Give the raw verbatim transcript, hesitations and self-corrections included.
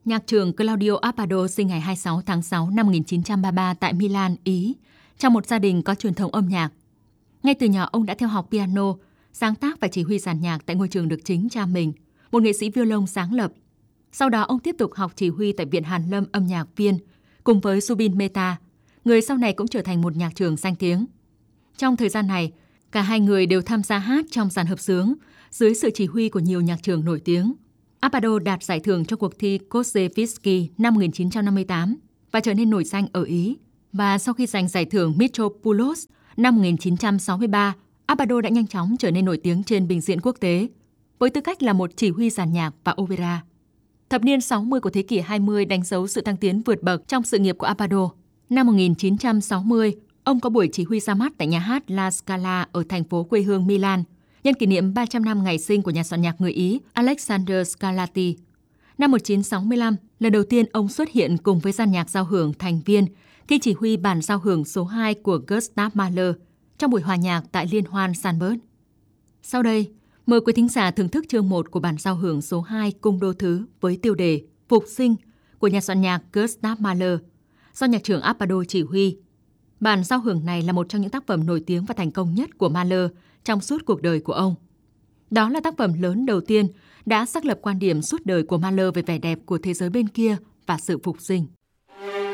Nhạc trưởng Claudio Abbado sinh ngày hai mươi sáu tháng sáu năm một nghìn chín trăm ba mươi ba tại Milan, Ý, trong một gia đình có truyền thống âm nhạc. Ngay từ nhỏ ông đã theo học piano, sáng tác và chỉ huy dàn nhạc tại ngôi trường được chính cha mình, một nghệ sĩ violon sáng lập. Sau đó ông tiếp tục học chỉ huy tại Viện Hàn Lâm âm nhạc Viên, cùng với Zubin Mehta, người sau này cũng trở thành một nhạc trưởng danh tiếng. Trong thời gian này, cả hai người đều tham gia hát trong dàn hợp xướng, dưới sự chỉ huy của nhiều nhạc trưởng nổi tiếng. Abbado đạt giải thưởng cho cuộc thi Korzybski năm một nghìn chín trăm năm mươi tám và trở nên nổi danh ở Ý. Và sau khi giành giải thưởng Mitropoulos năm một nghìn chín trăm sáu mươi ba, Abbado đã nhanh chóng trở nên nổi tiếng trên bình diện quốc tế, với tư cách là một chỉ huy dàn nhạc và opera. Thập niên sáu mươi của thế kỷ hai mươi đánh dấu sự thăng tiến vượt bậc trong sự nghiệp của Abbado. Năm một nghìn chín trăm sáu mươi, ông có buổi chỉ huy ra mắt tại nhà hát La Scala ở thành phố quê hương Milan, nhân kỷ niệm ba trăm năm ngày sinh của nhà soạn nhạc người Ý Alexander Scarlatti. Năm một nghìn chín trăm sáu mươi lăm, lần đầu tiên ông xuất hiện cùng với dàn nhạc giao hưởng thành viên khi chỉ huy bản giao hưởng số hai của Gustav Mahler trong buổi hòa nhạc tại Liên hoan Salzburg. Sau đây, mời quý thính giả thưởng thức chương một của bản giao hưởng số hai Cung đô thứ với tiêu đề Phục sinh của nhà soạn nhạc Gustav Mahler do nhạc trưởng Abbado chỉ huy. Bản giao hưởng này là một trong những tác phẩm nổi tiếng và thành công nhất của Mahler trong suốt cuộc đời của ông. Đó là tác phẩm lớn đầu tiên đã xác lập quan điểm suốt đời của Mahler về vẻ đẹp của thế giới bên kia và sự phục sinh.